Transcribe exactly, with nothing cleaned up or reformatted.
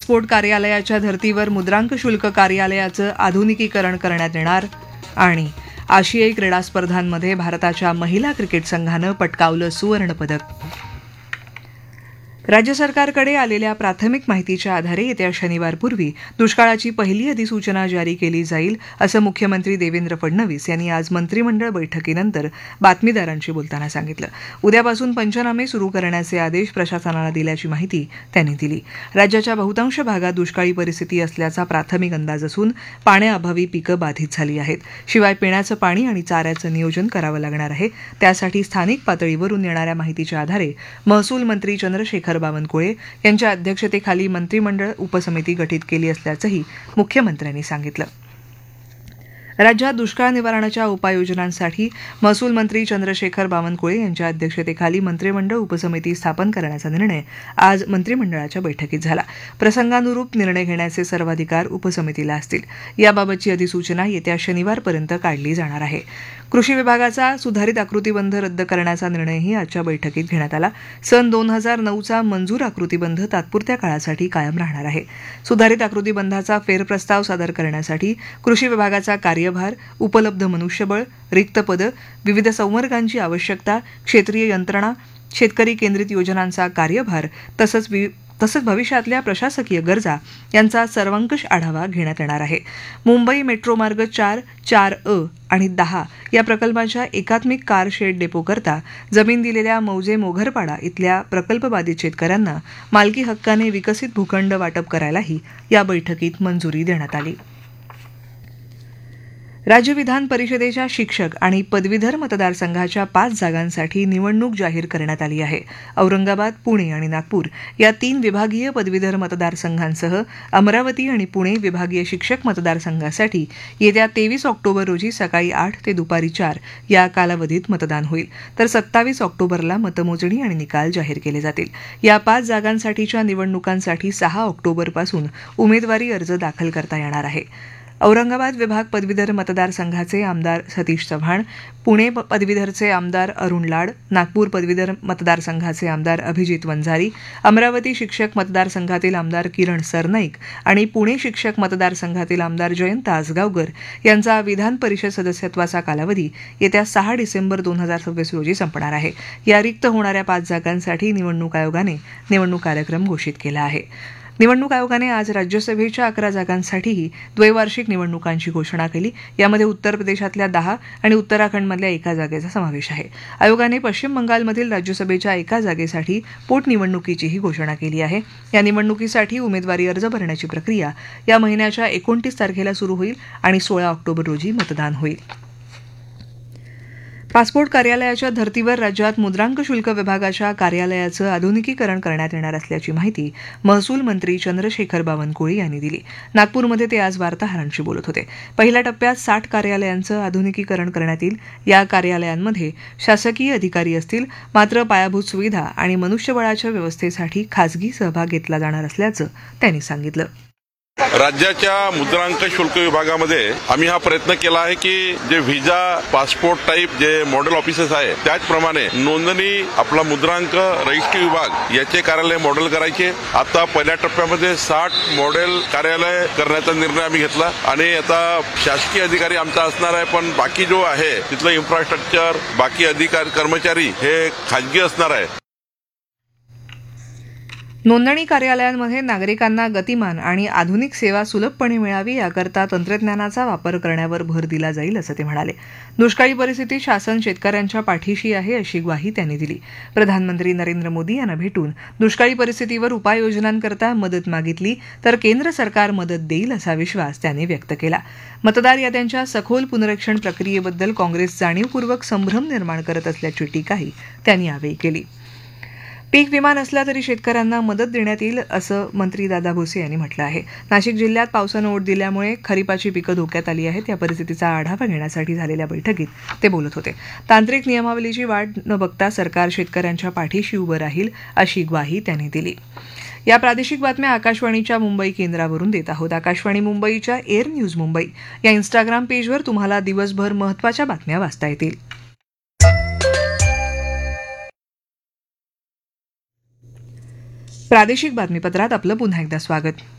Passport कार्यालयाच्या धर्तीवर मुद्रांक शुल्क कार्यालयाचं आधुनिकीकरण करण्यात येणार. आणि आशियाई क्रीडा स्पर्धांमध्ये भारताच्या महिला क्रिकेट संघानं पटकावलं सुवर्णपदक. राज्य सरकारकडे आलेल्या प्राथमिक माहितीच्या आधारे येत्या शनिवारपूर्वी दुष्काळाची पहिली अधिसूचना जारी केली जाईल, असं मुख्यमंत्री देवेंद्र फडणवीस यांनी आज मंत्रिमंडळ बैठकीनंतर बातमीदारांशी बोलताना सांगितलं. उद्यापासून पंचनामे सुरू करण्याचे आदेश प्रशासनाला दिल्याची माहिती त्यांनी दिली. राज्याच्या बहुतांश भागात दुष्काळी परिस्थिती असल्याचा प्राथमिक अंदाज असून पाण्याअभावी पिकं बाधित झाली आहेत. शिवाय पिण्याचं पाणी आणि चाऱ्याचं नियोजन करावं लागणार आहे. त्यासाठी स्थानिक पातळीवरून येणाऱ्या माहितीच्या आधारे महसूल मंत्री चंद्रशेखर बावनकुळे यांच्या अध्यक्षतेखाली मंत्रिमंडळ उपसमिती गठीत केली असल्याचंही मुख्यमंत्र्यांनी सांगितलं. राज्यात दुष्काळ निवारणाच्या उपाययोजनांसाठी महसूल मंत्री चंद्रशेखर बावनकुळे यांच्या अध्यक्षतेखाली मंत्रिमंडळ उपसमिती स्थापन करण्याचा निर्णय आज मंत्रिमंडळाच्या बैठकीत झाला. प्रसंगानुरूप निर्णय घेण्याचे सर्व अधिकार उपसमितीला असतील. याबाबतची अधिसूचना येत्या शनिवारपर्यंत काढली जाणार आहे. कृषी विभागाचा सुधारित आकृतीबंध रद्द करण्याचा निर्णयही आजच्या बैठकीत घेण्यात आला. सन दोन हजार नऊचा मंजूर आकृतीबंध तात्पुरत्या काळासाठी कायम राहणार आहे. सुधारित आकृतीबंधाचा फेरप्रस्ताव सादर करण्यासाठी कृषी विभागाचा कार्यभार, उपलब्ध मनुष्यबळ, रिक्त पदं, विविध संवर्गांची आवश्यकता, क्षेत्रीय यंत्रणा, शेतकरी केंद्रित योजनांचा कार्यभार तसंच तसंच भविष्यातल्या प्रशासकीय गरजा यांचा सर्वंकष आढावा घेण्यात येणार आहे. मुंबई मेट्रो मार्ग चार, चार अ आणि दहा या प्रकल्पाच्या एकात्मिक कार शेड डेपोकरता जमीन दिलेल्या मौजे मोघरपाडा इथल्या प्रकल्पबाधित शेतकऱ्यांना मालकी हक्काने विकसित भूखंड वाटप करायलाही या बैठकीत मंजुरी देण्यात आली. राज्य विधान परिषदेच्या शिक्षक आणि पदवीधर मतदारसंघाच्या पाच जागांसाठी निवडणूक जाहीर करण्यात आली आहे. औरंगाबाद, पुणे आणि नागपूर या तीन विभागीय पदवीधर मतदारसंघांसह अमरावती आणि पुणे विभागीय शिक्षक मतदारसंघासाठी येत्या तेवीस ऑक्टोबर रोजी सकाळी आठ ते दुपारी चार या कालावधीत मतदान होईल. तर सत्तावीस ऑक्टोबरला मतमोजणी आणि निकाल जाहीर केले जातील. या पाच जागांसाठीच्या निवडणुकांसाठी सहा ऑक्टोबरपासून उमेदवारी अर्ज दाखल करता येणार आहे. औरंगाबाद विभाग पदवीधर मतदारसंघाचे आमदार सतीश चव्हाण, पुणे पदवीधरचे आमदार अरुण लाड, नागपूर पदवीधर मतदारसंघाचे आमदार अभिजित वंजारी, अमरावती शिक्षक मतदारसंघातील आमदार किरण सरनाईक आणि पुणे शिक्षक मतदारसंघातील आमदार जयंत आसगावकर यांचा विधान परिषद सदस्यत्वाचा कालावधी येत्या सहा डिसेंबर दोन हजार सव्वीस रोजी संपणार आहे. या रिक्त होणाऱ्या पाच जागांसाठी निवडणूक आयोगाने निवडणूक कार्यक्रम घोषित केला आहे. निवडणूक आयोगाने आज राज्यसभेच्या अकरा जागांसाठीही द्वैवार्षिक निवडणुकांची घोषणा केली. यामध्ये उत्तर प्रदेशातल्या दहा आणि उत्तराखंडमधल्या एका जागेचा समावेश आहे. आयोगाने पश्चिम बंगालमधील राज्यसभेच्या एका जागेसाठी पोटनिवडणुकीचीही घोषणा केली आहे. या निवडणुकीसाठी उमेदवारी अर्ज भरण्याची प्रक्रिया या महिन्याच्या एकोणतीस तारखेला सुरू होईल आणि सोळा ऑक्टोबर रोजी मतदान होईल. पासपोर्ट कार्यालयाच्या धर्तीवर राज्यात मुद्रांक शुल्क विभागाच्या कार्यालयाचं आधुनिकीकरण करण्यात येणार असल्याची माहिती महसूल मंत्री चंद्रशेखर बावनकुळे यांनी दिली. नागपूरमध्ये ते आज वार्ताहरांशी बोलत होते. पहिल्या टप्प्यात साठ कार्यालयांचं आधुनिकीकरण करण्यात येईल. या कार्यालयांमध्ये शासकीय अधिकारी असतील, मात्र पायाभूत सुविधा आणि मनुष्यबळाच्या व्यवस्थेसाठी खासगी सहभाग घेतला जाणार असल्याचं त्यांनी सांगितलं. राज्याच्या मुद्रांक शुल्क विभागामध्ये आम्ही हा प्रयत्न केला आहे की जे व्हिजा पासपोर्ट टाईप जे मॉडेल ऑफिसेस आहे त्याचप्रमाणे नोंदणी, आपला मुद्रांक, रजिस्ट्री विभाग याचे कार्यालय मॉडेल करायचे. आता पहिल्या टप्प्यामध्ये साठ मॉडेल कार्यालय करण्याचा निर्णय आम्ही घेतला आणि आता शासकीय अधिकारी आमचा असणार आहे, पण बाकी जो आहे तिथलं इन्फ्रास्ट्रक्चर, बाकी अधिकारी कर्मचारी हे खाजगी असणार आहे. नोंदणी कार्यालयांमध्ये नागरिकांना गतिमान आणि आधुनिक सेवा सुलभपणे मिळावी याकरता तंत्रज्ञानाचा वापर करण्यावर भर दिला जाईल असं ते म्हणाले. दुष्काळी परिस्थितीत शासन शेतकऱ्यांच्या पाठीशी आहे अशी ग्वाही त्यांनी दिली. प्रधानमंत्री नरेंद्र मोदी यांना भेटून दुष्काळी परिस्थितीवर उपाययोजनांकरता मदत मागितली तर केंद्र सरकार मदत देईल असा विश्वास त्यांनी व्यक्त केला. मतदार याद्यांच्या सखोल पुनरीक्षण प्रक्रियेबद्दल काँग्रेस जाणीवपूर्वक संभ्रम निर्माण करत असल्याची टीकाही त्यांनी यावेळी केली. पीक विमा नसला तरी शेतकऱ्यांना मदत देण्यात येईल असं मंत्री दादा भुसे यांनी म्हटलं आहे. नाशिक जिल्ह्यात पावसानं ओढ दिल्यामुळे खरीपाची पिकं धोक्यात आली आहेत. या परिस्थितीचा आढावा घेण्यासाठी झालेल्या बैठकीत ते बोलत होते. तांत्रिक नियमावलीची वाट न बघता सरकार शेतकऱ्यांच्या पाठीशी उभं राहील अशी ग्वाही त्यांनी दिली. या प्रादेशिक बातम्या आकाशवाणीच्या मुंबई केंद्रावरून देत आहोत. आकाशवाणी मुंबईच्या एअर न्यूज मुंबई या इन्स्टाग्राम पेजवर तुम्हाला दिवसभर महत्त्वाच्या बातम्या वाचता येतील. प्रादेशिक बातमीपत्रात आपलं पुन्हा एकदा स्वागत.